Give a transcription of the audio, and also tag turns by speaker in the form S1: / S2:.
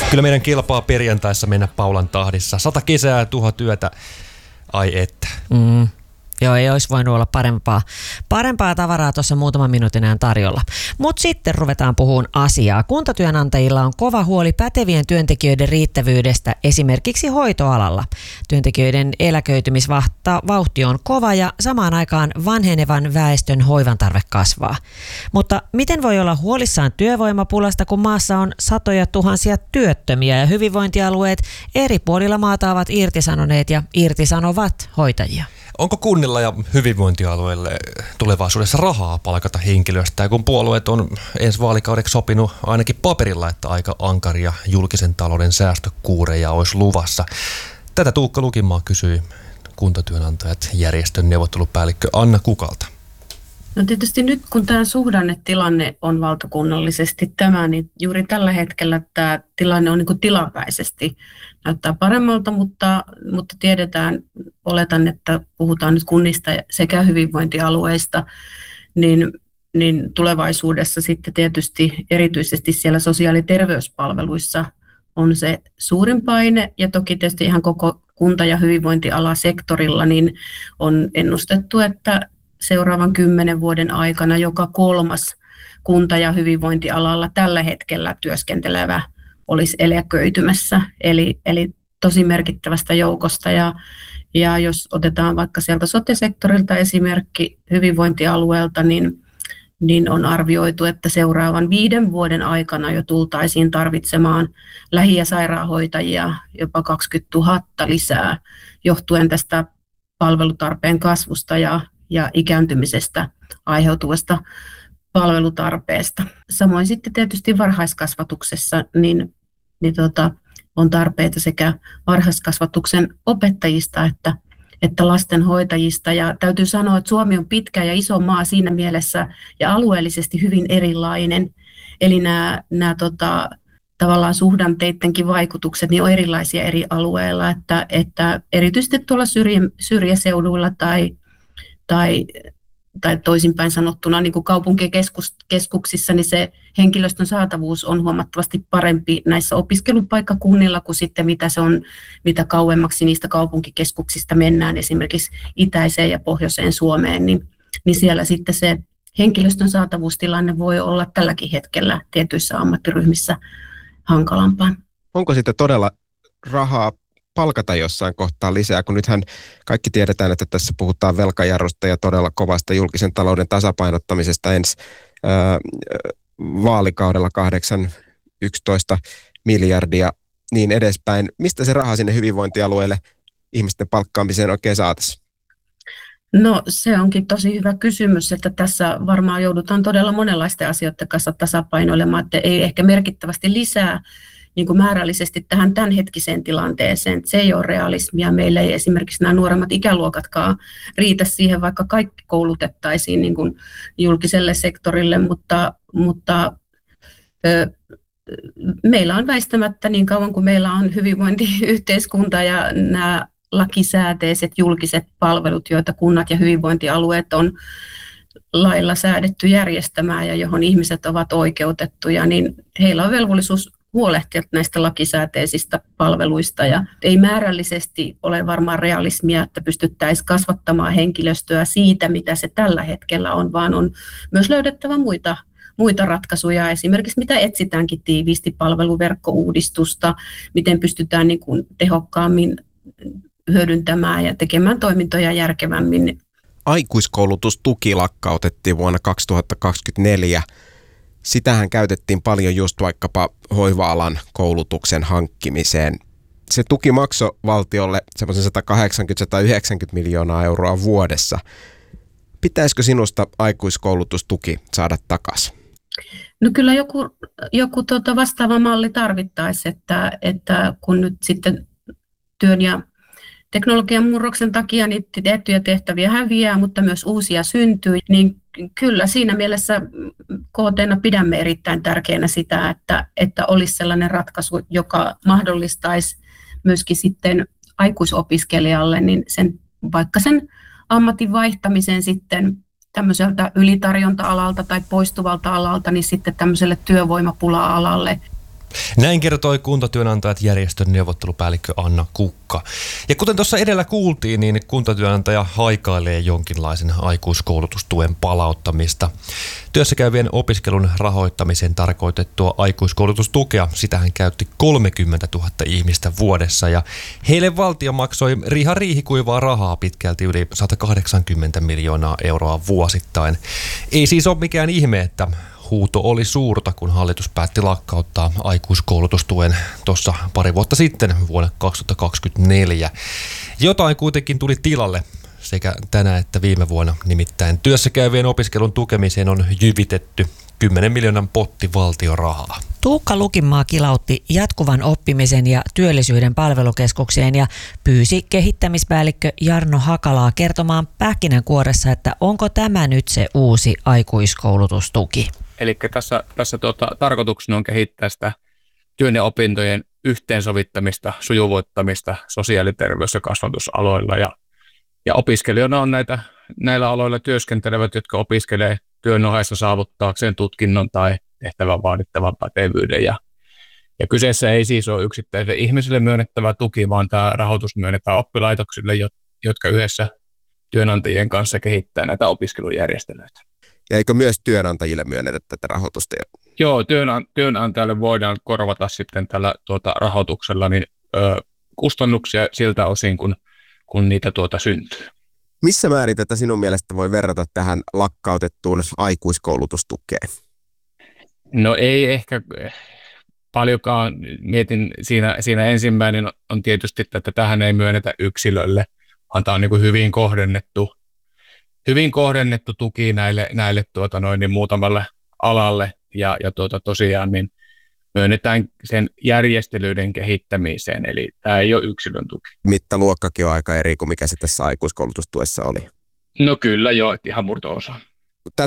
S1: Kyllä meidän kilpaa perjantaissa mennä Paulan tahdissa. 100 kesää ja 1000 yötä. Ai että.
S2: Joo, ei olisi voinut olla parempaa tavaraa tuossa muutaman minuutin ajan tarjolla. Mutta sitten ruvetaan puhumaan asiaa. Kuntatyönantajilla on kova huoli pätevien työntekijöiden riittävyydestä esimerkiksi hoitoalalla. Työntekijöiden eläköitymisvauhti on kova ja samaan aikaan vanhenevan väestön hoivan tarve kasvaa. Mutta miten voi olla huolissaan työvoimapulasta, kun maassa on satoja tuhansia työttömiä ja hyvinvointialueet eri puolilla maata ovat irtisanoneet ja irtisanovat hoitajia?
S1: Onko kunnilla ja hyvinvointialueille tulevaisuudessa rahaa palkata henkilöstä, kun puolueet on ensi vaalikaudeksi sopinut ainakin paperilla, että aika ankaria julkisen talouden säästökuureja olisi luvassa? Tätä Tuukka Lukinmaa kysyi kuntatyönantajat järjestön neuvottelupäällikkö Anna Kukalta.
S3: No tietysti nyt kun tämä suhdannetilanne on valtakunnallisesti tämä, niin juuri tällä hetkellä tämä tilanne on niin kuin tilapäisesti näyttää paremmalta, mutta oletan, että puhutaan nyt kunnista sekä hyvinvointialueista, niin tulevaisuudessa sitten tietysti erityisesti siellä sosiaali- ja terveyspalveluissa on se suurin paine ja toki tietysti ihan koko kunta- ja hyvinvointialasektorilla niin on ennustettu, että seuraavan 10 vuoden aikana joka 3. kunta- ja hyvinvointialalla tällä hetkellä työskentelevä olisi eläköitymässä, eli tosi merkittävästä joukosta. Ja jos otetaan vaikka sieltä sote-sektorilta esimerkki hyvinvointialueelta, niin on arvioitu, että seuraavan 5 vuoden aikana jo tultaisiin tarvitsemaan lähi- ja sairaanhoitajia jopa 20 000 lisää, johtuen tästä palvelutarpeen kasvusta ja ikääntymisestä aiheutuvasta palvelutarpeesta. Samoin sitten tietysti varhaiskasvatuksessa on tarpeita sekä varhaiskasvatuksen opettajista että lastenhoitajista. Ja täytyy sanoa, että Suomi on pitkä ja iso maa siinä mielessä ja alueellisesti hyvin erilainen. Eli nämä tavallaan suhdanteidenkin vaikutukset niin on erilaisia eri alueilla, että erityisesti tuolla syrjäseuduilla tai toisinpäin sanottuna niin kuin kaupunkikeskuksissa, niin se henkilöstön saatavuus on huomattavasti parempi näissä opiskelupaikkakunnilla kuin sitten mitä kauemmaksi niistä kaupunkikeskuksista mennään, esimerkiksi itäiseen ja pohjoiseen Suomeen, niin siellä sitten se henkilöstön saatavuustilanne voi olla tälläkin hetkellä tietyissä ammattiryhmissä hankalampaa.
S4: Onko sitten todella rahaa palkata jossain kohtaa lisää, kun nythän kaikki tiedetään, että tässä puhutaan velkajarrusta ja todella kovasta julkisen talouden tasapainottamisesta ensi vaalikaudella 8-11 miljardia niin edespäin. Mistä se raha sinne hyvinvointialueelle ihmisten palkkaamiseen oikein saataisiin?
S3: No se onkin tosi hyvä kysymys, että tässä varmaan joudutaan todella monenlaisten asioiden kanssa tasapainoilemaan, että ei ehkä merkittävästi lisää niin kuin määrällisesti tähän tämänhetkiseen tilanteeseen. Se ei ole realismia. Meillä ei esimerkiksi nämä nuoremmat ikäluokatkaan riitä siihen, vaikka kaikki koulutettaisiin niin kuin julkiselle sektorille, mutta meillä on väistämättä niin kauan kuin meillä on hyvinvointiyhteiskunta ja nämä lakisääteiset julkiset palvelut, joita kunnat ja hyvinvointialueet on lailla säädetty järjestämään ja johon ihmiset ovat oikeutettuja, niin heillä on velvollisuus huolehtia näistä lakisääteisistä palveluista ja ei määrällisesti ole varmaan realismia, että pystyttäisiin kasvattamaan henkilöstöä siitä, mitä se tällä hetkellä on, vaan on myös löydettävä muita ratkaisuja, esimerkiksi mitä etsitäänkin tiiviisti palveluverkkouudistusta, miten pystytään niin kuin tehokkaammin hyödyntämään ja tekemään toimintoja järkevämmin.
S4: Aikuiskoulutustuki lakkautettiin vuonna 2024. Sitähän käytettiin paljon just vaikkapa hoiva-alan koulutuksen hankkimiseen. Se tuki maksoi valtiolle semmoisen 180-190 miljoonaa euroa vuodessa. Pitäisikö sinusta aikuiskoulutustuki saada takaisin?
S3: No kyllä joku vastaava malli tarvittaisiin, että kun nyt sitten työn ja teknologian murroksen takia niitä tiettyjä tehtäviä häviää, mutta myös uusia syntyy, niin kyllä siinä mielessä KT:na pidämme erittäin tärkeänä sitä, että olisi sellainen ratkaisu, joka mahdollistaisi myöskin sitten aikuisopiskelijalle niin vaikka sen ammatin vaihtamisen sitten tämmöiseltä ylitarjonta-alalta tai poistuvalta alalta, niin sitten tämmöiselle työvoimapula-alalle.
S1: Näin kertoi Kuntatyönantajat järjestön neuvottelupäällikkö Anna Kukka. Ja kuten tuossa edellä kuultiin, niin kuntatyönantaja haikailee jonkinlaisen aikuiskoulutustuen palauttamista. Työssäkäyvien opiskelun rahoittamiseen tarkoitettua aikuiskoulutustukea, sitähän käytti 30 000 ihmistä vuodessa ja heille valtio maksoi riihikuivaa rahaa pitkälti yli 180 miljoonaa euroa vuosittain. Ei siis ole mikään ihme, että huuto oli suurta, kun hallitus päätti lakkauttaa aikuiskoulutustuen tuossa pari vuotta sitten vuonna 2024. Jotain kuitenkin tuli tilalle sekä tänä että viime vuonna, nimittäin työssäkäyvien opiskelun tukemiseen on jyvitetty 10 miljoonan potti valtiorahaa.
S2: Tuukka Lukinmaa kilautti jatkuvan oppimisen ja työllisyyden palvelukeskukseen ja pyysi kehittämispäällikkö Jarno Hakalaa kertomaan pähkinänkuoressa, että onko tämä nyt se uusi aikuiskoulutustuki.
S5: Eli tässä tarkoituksena on kehittää sitä työn ja opintojen yhteensovittamista, sujuvoittamista sosiaali-, terveys- ja kasvatusaloilla. Ja opiskelijoina on näillä aloilla työskentelevät, jotka opiskelee työn ohessa saavuttaakseen tutkinnon tai tehtävän vaadittavan pätevyyden. Ja kyseessä ei siis ole yksittäisille ihmisille myönnettävä tuki, vaan tämä rahoitus myönnetään oppilaitoksille, jotka yhdessä työnantajien kanssa kehittää näitä opiskelujärjestelyitä.
S4: Ja eikö myös työnantajille myönnetä tätä rahoitusta?
S5: Joo, työnantajalle voidaan korvata sitten tällä rahoituksella kustannuksia siltä osin, kun niitä syntyy.
S4: Missä määrin tätä sinun mielestä voi verrata tähän lakkautettuun aikuiskoulutustukeen?
S5: No ei ehkä paljonkaan. Mietin siinä ensimmäinen on tietysti, että tähän ei myönnetä yksilölle, vaan tämä on niin kuin hyvin kohdennettu tuki näille muutamalle alalle ja tosiaan niin myönnetään sen järjestelyiden kehittämiseen, eli tämä ei ole yksilön tuki.
S4: Mittaluokkakin on aika eri kuin mikä se tässä aikuiskoulutustuessa oli.
S5: No kyllä joo, ihan murto-osa.